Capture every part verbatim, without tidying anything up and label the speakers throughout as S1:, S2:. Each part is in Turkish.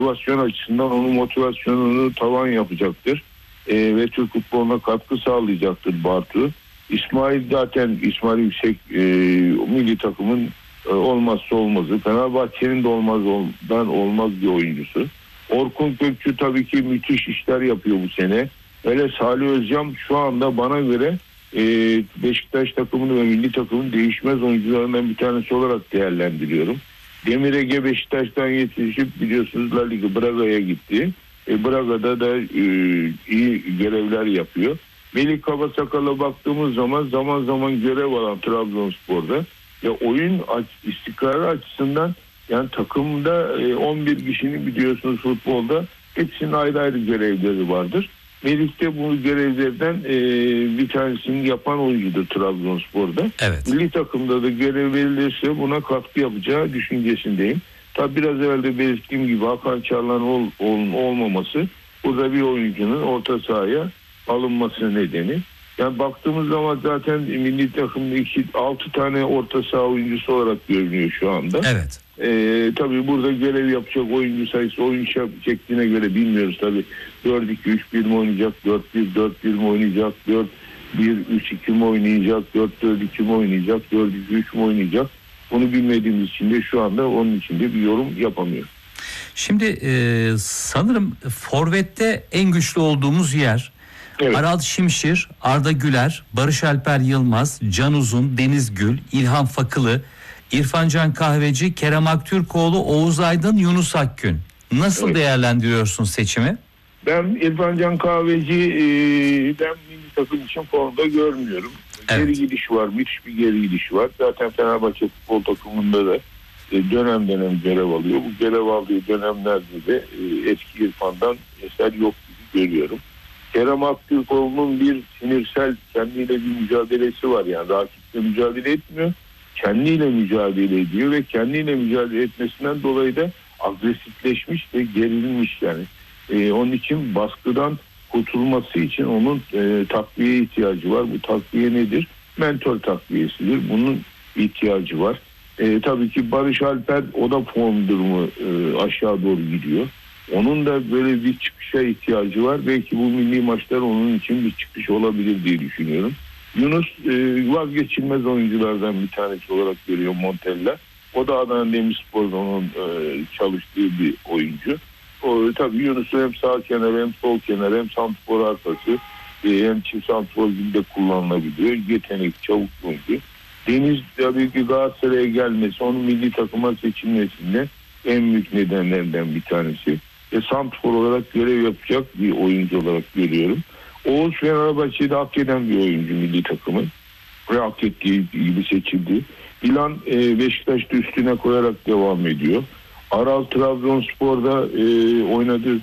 S1: motivasyon açısından onun motivasyonunu tavan yapacaktır. E, ve Türk futboluna katkı sağlayacaktır Bartu. İsmail zaten İsmail Yüksek e, milli takımın e, olmazsa olmazı. Fenerbahçe'nin de olmazdan olmaz bir oyuncusu. Orkun Kökçü tabii ki müthiş işler yapıyor bu sene. Öyle Salih Özcan şu anda bana göre e, Beşiktaş takımını ve milli takımın değişmez oyuncularından bir tanesi olarak değerlendiriyorum. Demir Ege Beşiktaş'tan yetişip biliyorsunuz La Liga Braga'ya gitti. E, Braga'da da e, iyi görevler yapıyor. Melih Kabasakal'a baktığımız zaman zaman zaman görev alan Trabzonspor'da ya oyun istikrarı açısından yani takımda e, on bir kişinin biliyorsunuz futbolda hepsinin ayrı ayrı görevleri vardır. Melih de bu görevlerden e, bir tanesini yapan oyuncudur Trabzonspor'da.
S2: Evet.
S1: Milli takımda da görev verilirse buna katkı yapacağı düşüncesindeyim. Tabi biraz evvel de belirttiğim gibi Hakan Çağlar'ın ol, ol, olmaması burada bir oyuncunun orta sahaya alınması nedeni. Yani baktığımız zaman zaten milli takımda iki, altı tane orta saha oyuncusu olarak görünüyor şu anda.
S2: Evet.
S1: Ee, tabii burada görev yapacak oyuncu sayısı oyun şekline göre bilmiyoruz tabii. dört iki üç bir mi oynayacak, dört bir dört bir mi oynayacak, dört bir üç iki mi oynayacak, dört dört iki mi oynayacak, dört iki üç mi oynayacak? Bunu bilmediğimiz için de şu anda onun için de bir yorum yapamıyorum.
S2: Şimdi e, sanırım forvette en güçlü olduğumuz yer evet. Aral Şimşir, Arda Güler, Barış Alper Yılmaz, Can Uzun, Deniz Gül, İlhan Fakılı, İrfan Can Kahveci, Kerem Aktürkoğlu, Oğuz Aydın, Yunus Akgün. Nasıl evet. değerlendiriyorsun seçimi?
S1: Ben İrfan Can Kahveci'den milli takım için formda görmüyorum. Evet. Geri gidiş var, müthiş bir geri gidiş var. Zaten Fenerbahçe futbol takımında da dönem dönem görev alıyor. Bu görev aldığı dönemlerde de eski İrfan'dan eser yok gibi görüyorum. Kerem Aktürkoğlu'nun bir sinirsel kendiyle bir mücadelesi var. Yani rakiple mücadele etmiyor. Kendiyle mücadele ediyor ve kendiyle mücadele etmesinden dolayı da agresifleşmiş ve gerilmiş yani. Ee, onun için baskıdan kurtulması için onun e, takviye ihtiyacı var. Bu takviye nedir? Mentor takviyesidir. Bunun ihtiyacı var. E, tabii ki Barış Alper o da form durumu e, aşağı doğru gidiyor. Onun da böyle bir çıkışa ihtiyacı var. Belki bu milli maçlar onun için bir çıkış olabilir diye düşünüyorum. Yunus e, vazgeçilmez oyunculardan bir tanesi olarak görüyor Montella. O da Adana Demirspor'da onun e, çalıştığı bir oyuncu. O, tabii Yunus'u hem sağ kenar hem sol kenar hem santrfor arkası e, hem çift santrfor gibi de kullanılabiliyor. Yetenek, çabuk oyuncu. Deniz tabii ki Galatasaray'a gelmesi, onun milli takıma seçilmesinde en büyük nedenlerden bir tanesi. Ve santrfor olarak görev yapacak bir oyuncu olarak görüyorum. Oğuz Fenerbahçe'de hak eden bir oyuncu milli takımın. Ve hak ettiği gibi seçildi. İlan e, Beşiktaş'ta üstüne koyarak devam ediyor. Aral Trabzonspor'da e, oynadığı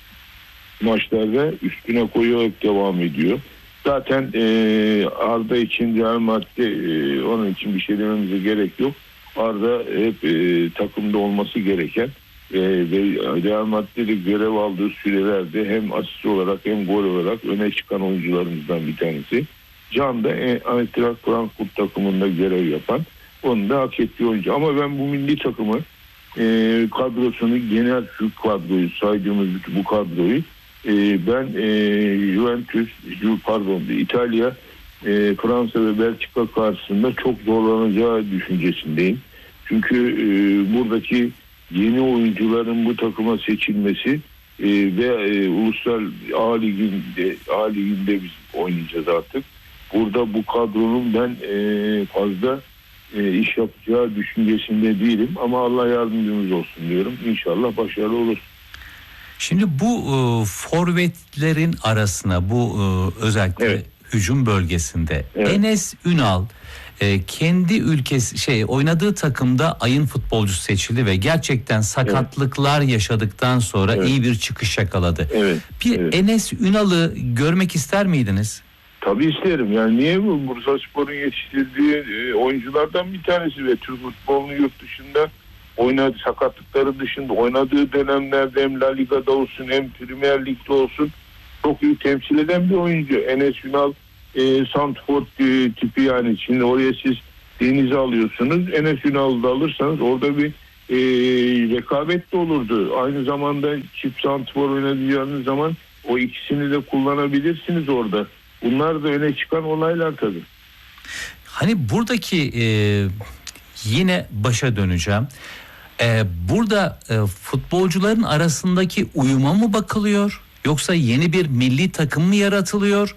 S1: maçlarda üstüne koyarak devam ediyor. Zaten e, Arda için Real Madrid'de e, onun için bir şey dememize gerek yok. Arda hep e, takımda olması gereken e, ve Real Madrid'de görev aldığı sürelerde hem asist olarak hem gol olarak öne çıkan oyuncularımızdan bir tanesi. Can da e, Eintracht Frankfurt takımında görev yapan, onun da hak ettiği oyuncu. Ama ben bu milli takımı e, kadrosunu, genel şu kadroyu, saydığımız bu kadroyu e, ben e, Juventus, pardon İtalya, e, Fransa ve Belçika karşısında çok zorlanacağı düşüncesindeyim. Çünkü e, buradaki yeni oyuncuların bu takıma seçilmesi e, ve e, Uluslar A Ligi'nde, A Ligi'nde biz oynayacağız artık. Burada bu kadronun ben e, fazla e, iş yapacağı düşüncesinde değilim. Ama Allah yardımcımız olsun diyorum. İnşallah başarılı olur.
S2: Şimdi bu e, forvetlerin arasına bu e, özellikle evet. hücum bölgesinde evet. Enes Ünal e, kendi ülkesi şey oynadığı takımda ayın futbolcusu seçildi ve gerçekten sakatlıklar evet. yaşadıktan sonra evet. iyi bir çıkış yakaladı. Evet. Bir evet. Enes Ünal'ı görmek ister miydiniz?
S1: Tabii isterim. Yani niye bu? Bursaspor'un yetiştirdiği e, oyunculardan bir tanesi ve Türk futbolunun yurt dışında oynadığı, sakatlıkları dışında oynadığı dönemlerde hem La Liga'da olsun hem Premier Lig'de olsun çok iyi temsil eden bir oyuncu. Enes Ünal e, santrfor e, tipi yani. Şimdi oraya siz Deniz'i alıyorsunuz. Enes Ünal'ı da alırsanız orada bir e, rekabet de olurdu. Aynı zamanda çift santrfor oynayacağınız zaman o ikisini de kullanabilirsiniz orada. Bunlar da öne çıkan olaylar tabii.
S2: Hani buradaki e, yine başa döneceğim. E, burada e, futbolcuların arasındaki uyuma mı bakılıyor? Yoksa yeni bir milli takım mı yaratılıyor?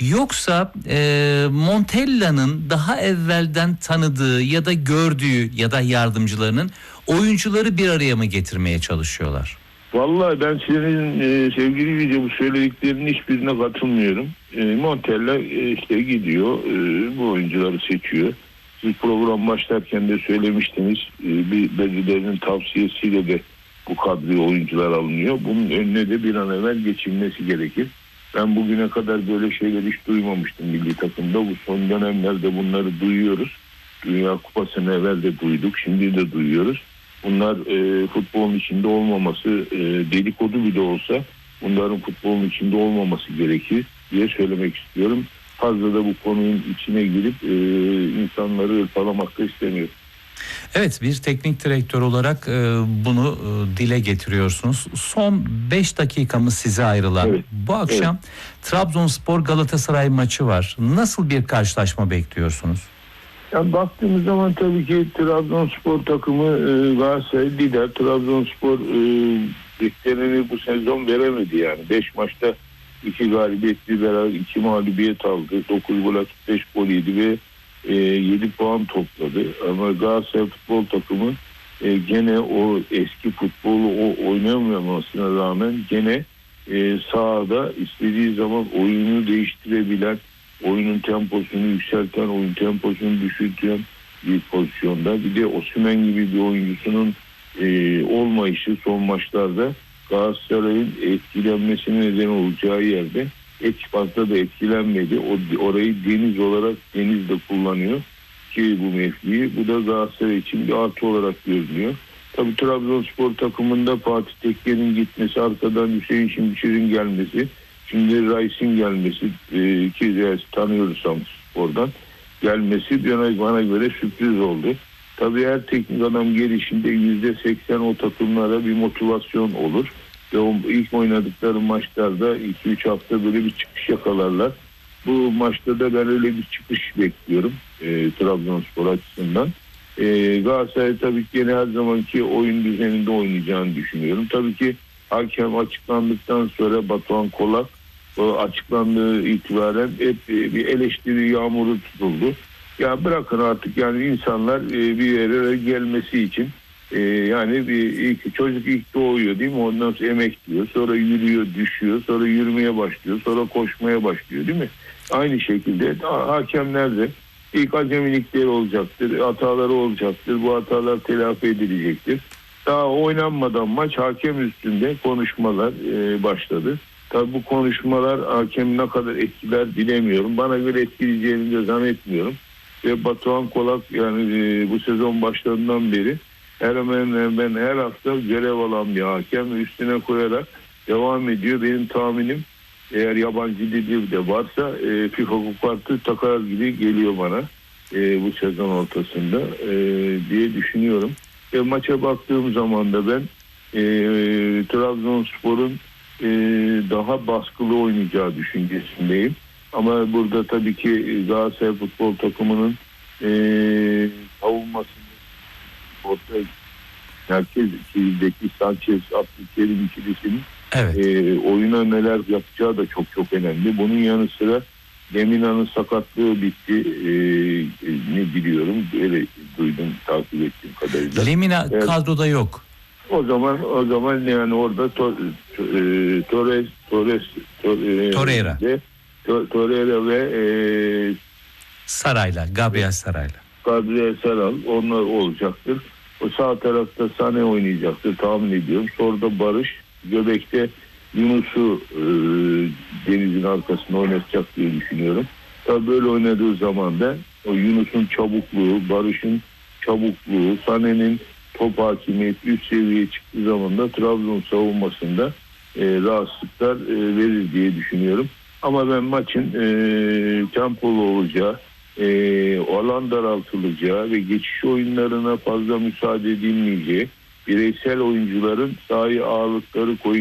S2: Yoksa e, Montella'nın daha evvelden tanıdığı ya da gördüğü ya da yardımcılarının oyuncuları bir araya mı getirmeye çalışıyorlar?
S1: Vallahi ben senin e, sevgili Yüce bu söylediklerinin hiçbirine katılmıyorum. E, Montella e, işte gidiyor e, bu oyuncuları seçiyor. Siz program başlarken de söylemiştiniz. E, bir belediyenin tavsiyesiyle de bu kadroya oyuncular alınıyor. Bunun önüne de bir an evvel geçilmesi gerekir. Ben bugüne kadar böyle şeyler hiç duymamıştım milli takımda. Bu son dönemlerde bunları duyuyoruz. Dünya Kupası'nı evvel de duyduk, şimdi de duyuyoruz. Bunlar e, futbolun içinde olmaması, e, dedikodu bile olsa bunların futbolun içinde olmaması gerekir diye söylemek istiyorum. Fazla da bu konunun içine girip e, insanları ırpalamak da istemiyorum.
S2: Evet, bir teknik direktör olarak e, bunu e, dile getiriyorsunuz. Son beş dakikamız size ayrılan. Evet. Bu akşam evet. Trabzonspor Galatasaray maçı var. Nasıl bir karşılaşma bekliyorsunuz?
S1: Yani baktığımız zaman tabii ki Trabzonspor takımı e, Galatasaray lider. Trabzonspor e, bekleneni bu sezon veremedi yani. beş maçta iki galibiyet, bir beraber iki mağlubiyet aldı. dokuz gol atıp beş gol yedi ve e, yedi puan topladı. Ama Galatasaray futbol takımı e, gene o eski futbolu o oynamamasına rağmen gene e, sahada istediği zaman oyunu değiştirebilen, oyunun temposunu yükselten, oyun temposunu düşürten bir pozisyonda. Bir de Osimhen gibi bir oyuncusunun e, olmayışı son maçlarda Galatasaray'ın etkilenmesine neden olacağı yerde hiç fazla da etkilenmedi. O, orayı deniz olarak deniz de kullanıyor ki bu mevkiyi. Bu da Galatasaray için bir artı olarak görünüyor. Tabii Trabzonspor takımında Fatih Tekke'nin gitmesi, arkadan Hüseyin Şimşir'in gelmesi, şimdi Rice'in gelmesi e, ki tanıyoruz Samspor'dan gelmesi bana, bana göre sürpriz oldu. Tabii her teknik adam gelişinde yüzde seksen o takımlara bir motivasyon olur. Ve o ilk oynadıkları maçlarda iki üç hafta böyle bir çıkış yakalarlar. Bu maçta da ben öyle bir çıkış bekliyorum e, Trabzonspor açısından. E, Galatasaray tabii ki yine her zamanki oyun düzeninde oynayacağını düşünüyorum. Tabii ki hakem açıklandıktan sonra Batuhan Kolak o açıklandığı itibaren hep bir eleştiri yağmuru tutuldu. Ya bırakın artık yani insanlar bir yere gelmesi için yani bir ilk, çocuk ilk doğuyor değil mi? Ondan sonra emekliyor, sonra yürüyor, düşüyor, sonra yürümeye başlıyor, sonra koşmaya başlıyor değil mi? Aynı şekilde hakemler de ilk acemilikleri olacaktır, hataları olacaktır, bu hatalar telafi edilecektir. Daha oynanmadan maç hakem üstünde konuşmalar başladı. Tabii bu konuşmalar hakem ne kadar etkiler bilemiyorum. Bana göre etkileyeceğini de zannetmiyorum. Ve Batuhan Kolak yani e, bu sezon başlarından beri her hemen hemen her hafta görev alan bir hakem üstüne koyarak devam ediyor. Benim tahminim eğer yabancı dili de varsa e, FIFA kartı takar gibi geliyor bana e, bu sezon ortasında e, diye düşünüyorum. E, maça baktığım zaman da ben e, Trabzonspor'un e, daha baskılı oynayacağı düşüncesindeyim. Ama burada tabii ki Galatasaray futbol takımının e, savunmasını orta merkez ikilideki Sanchez Abdülkerim ikilisinin evet. e, oyuna neler yapacağı da çok çok önemli. Bunun yanı sıra Lemina'nın sakatlığı bitti. E, ne biliyorum öyle duydum takip ettiğim kadarıyla.
S2: Lemina evet. Kadroda yok.
S1: O zaman o zaman yani orada to, to, e, Torres Torres to, e,
S2: Torreira
S1: de, to, Torreira ve e,
S2: Sarayla Gabriel Sarayla
S1: Gabriel Saral onlar olacaktır. O sağ tarafta Sane oynayacaktır tahmin ediyorum. Sonra da Barış göbekte Yunus'u e, denizin arkasında oynatacak diye düşünüyorum. Tabii böyle oynadığı zaman da o Yunus'un çabukluğu, Barış'ın çabukluğu, Sane'nin top hakimiyeti üst seviyeye çıktığı zaman da Trabzon savunmasında e, rahatsızlıklar e, verir diye düşünüyorum. Ama ben maçın e, tempolu olacağı, e, alan daraltılacağı ve geçiş oyunlarına fazla müsaade edilmeyeceği, bireysel oyuncuların sahaya ağırlıkları koyun